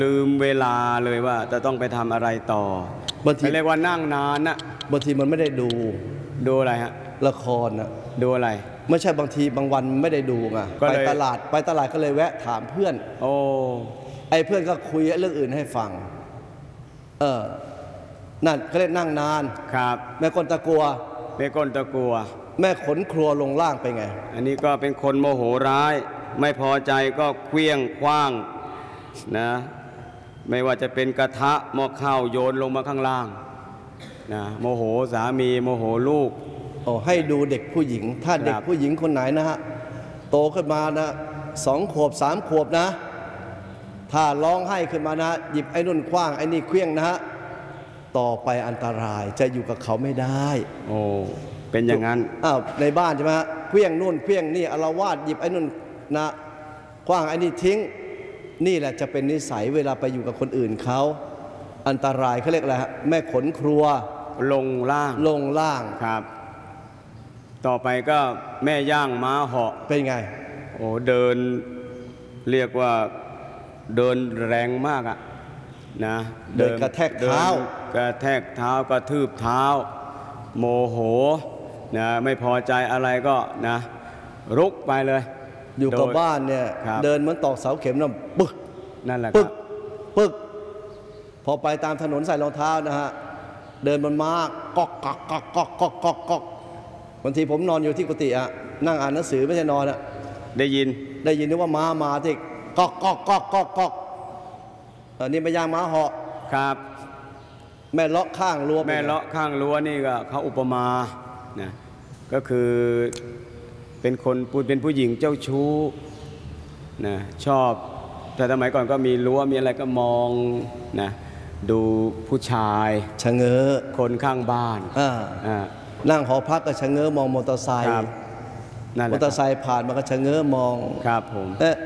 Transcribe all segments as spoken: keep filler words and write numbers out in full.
ลืมเวลาเลยว่าจะต้องไปทำอะไรต่อบางทีเรียกว่านั่งนานนะบางทีมันไม่ได้ดูดูอะไรฮะละครนะดูอะไรไม่ใช่บางทีบางวันไม่ได้ดูไงไปตลาดไปตลาดก็เลยแวะถามเพื่อนโอ้ไอ้เพื่อนก็คุยเรื่องอื่นให้ฟังเออนั่นเขาเรียกนั่งนานครับแม่คนตะกัวแม่คนตะกัวแม่ขนครัวลงล่างไปไงอันนี้ก็เป็นคนโมโหร้ายไม่พอใจก็เคลี้ยงคว้างนะไม่ว่าจะเป็นกระทะหม้อข้าวโยนลงมาข้างล่างนะโมโหสามีโมโหลูกโอ้ให้ดูเด็กผู้หญิงถ้าเด็กผู้หญิงคนไหนนะฮะโตขึ้นมานะสองขวบสามขวบนะถ้าร้องไห้ขึ้นมานะหยิบไอ้นุ่นคว้างไอ้นี่เคลี้ยงนะฮะต่อไปอันตรายจะอยู่กับเขาไม่ได้โอ้เป็นอย่างนั้นอ้าวในบ้านใช่ไหมฮะเคลี้ยงนู่นเคลี้ยงนี่อาละวาดหยิบไอ้นุ่นนะคว้างไอ้นี่ทิ้งนี่แหละจะเป็นนิสัยเวลาไปอยู่กับคนอื่นเขาอันตรายเขาเรียกอะไรฮะแม่ขนครัวลงล่างลงล่างครับต่อไปก็แม่ย่างม้าเหาะเป็นไงโอ้เดินเรียกว่าเดินแรงมากอะนะเดินกระแทกเท้ากระแทกเท้ากระทืบเท้าโมโหนะไม่พอใจอะไรก็นะรุกไปเลยอยู่กับบ้านเนี่ยเดินเหมือนตอกเสาเข็มนะปึ๊กนั่นแหละปึ๊กปึ๊กพอไปตามถนนใส่รองเท้านะฮะเดินมันมากก๊อกก๊อกก๊อกก๊อกก๊อกก๊อกก๊อกบางทีผมนอนอยู่ที่กุฏิอะนั่งอ่านหนังสือไม่ใช่นอนอะได้ยินได้ยินนึกว่าม้ามาที่ก๊อกก๊อกก๊อกก๊อกก๊อกอันนี้ไม่ย่างม้าเหาะครับแม่เลาะข้างรั้วแม่เลาะข้างรั้วนี่ก็เขาอุปมานะก็คือเป็นคนเป็นผู้หญิงเจ้าชู้นะชอบแต่สมัยก่อนก็มีรั้วมีอะไรก็มองนะดูผู้ชายชะเง้อคนข้างบ้านอ่าอ่านั่งหอพักก็ชะเง้อมองมอเตอร์ไซค์มอเตอร์ไซค์ผ่านมาก็ชะเง้อมองครับผมเอ๊ะ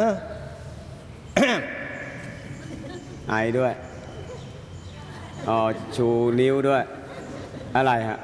ไอด้วยอ๋อชูนิ้วด้วยอะไรฮะ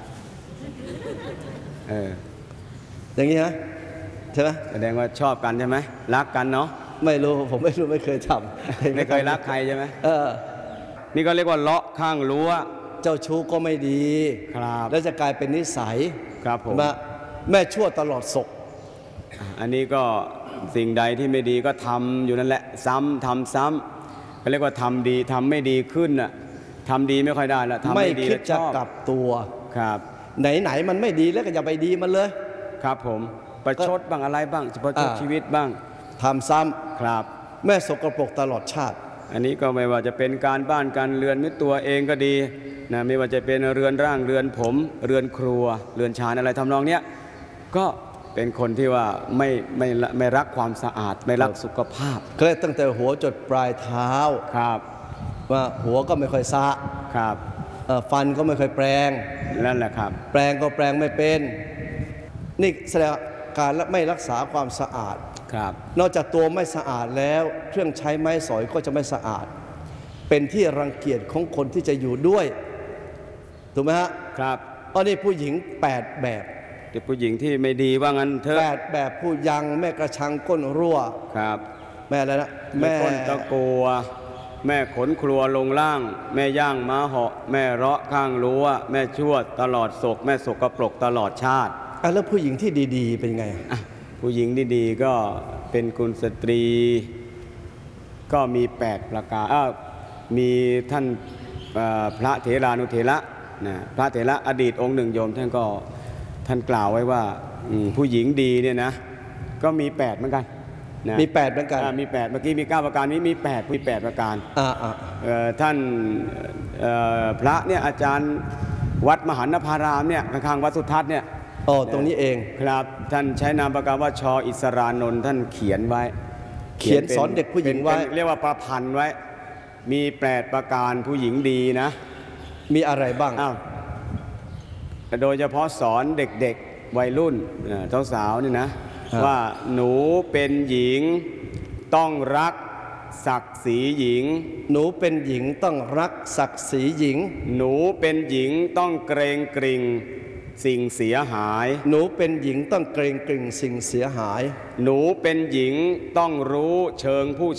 เอออย่างนี้ฮะใช่ไหมแสดงว่าชอบกันใช่ไหมรักกันเนาะไม่รู้ผมไม่รู้ไม่เคยทำไม่เคยรักใครใช่ไหมเออนี่ก็เรียกว่าเลาะข้างรั้วเจ้าชู้ก็ไม่ดีครับแล้วจะกลายเป็นนิสัยครับผมแม่ชั่วตลอดศกอันนี้ก็สิ่งใดที่ไม่ดีก็ทำอยู่นั่นแหละซ้ำทำซ้ำเขาเรียกว่าทำดีทำไม่ดีขึ้นน่ะทำดีไม่ค่อยได้ละทำไม่ดีไม่คิดจะกลับตัวครับไหนไหนมันไม่ดีแล้วก็อย่าไปดีมันเลยครับผมประชดบ้างอะไรบ้างประชดชีวิตบ้างทำซ้ำครับแม่สกปรกตลอดชาติอันนี้ก็ไม่ว่าจะเป็นการบ้านการเรือนมิตรตัวเองก็ดีนะไม่ว่าจะเป็นเรือนร่างเรือนผมเรือนครัวเรือนชานอะไรทำนองเนี้ยก็เป็นคนที่ว่าไม่ไม่ไม่รักความสะอาดไม่รักสุขภาพก็เลยตั้งแต่หัวจดปลายเท้าครับว่าหัวก็ไม่ค่อยสะครับฟันก็ไม่ค่อยแปรงนั่นแหละครับแปรงก็แปรงไม่เป็นนี่แสดงการไม่รักษาความสะอาดครับนอกจากตัวไม่สะอาดแล้วเครื่องใช้ไม้สอยก็จะไม่สะอาดเป็นที่รังเกียจของคนที่จะอยู่ด้วยถูกไหมฮะครับอันนี้ผู้หญิงแปดแบบเด็กผู้หญิงที่ไม่ดีว่างั้นเถอะแปดแบบผู้ยังแม่กระชังก้นรั่วครับแม่อะไรนะแม่ก้นตะกัวแม่ขนครัวลงล่างแม่ย่างม้าเหาะแม่เลาะข้างรั้วแม่ชั่วตลอดศกแม่สกปรกตลอดชาติอ่ะแล้วผู้หญิงที่ดีๆเป็นไงผู้หญิงดีๆก็เป็นกุลสตรีก็มีแปดประการอ้าวมีท่านพระเถรานุเถระนะพระเถระอดีตองค์หนึ่งโยมท่านก็ท่านกล่าวไว้ว่าผู้หญิงดีเนี่ยนะก็มีแปดเหมือนกันนะมีแปดเหมือนกันมีแปดเมื่อกี้มีเก้าประการนี้มีแปดมีแปดประการท่านพระเนี่ยอาจารย์วัดมหันนภารามเนี่ยข้างๆวัดสุทัศน์เนี่ยโอ้ตรงนี้เองครับท่านใช้นามปากกาว่าชออิสรานนท์ท่านเขียนไว้เขียนสอนเด็กผู้หญิงไว้เรียกว่าประพันธ์ไว้มีแปดประการผู้หญิงดีนะมีอะไรบ้างอ้าวโดยเฉพาะสอนเด็กๆวัยรุ่นสาวๆนี่นะว่าหนูเป็นหญิงต้องรักศักดิ์ศรีหญิงหนูเป็นหญิงต้องรักศักดิ์ศรีหญิงหนูเป็นหญิงต้องเกรงกริ่งสิ่งเสียหายหนูเป็นหญิงต้องเกรงกริ่งสิ่งเสียหายหนูเป็นหญิงต้องรู้เชิงผู้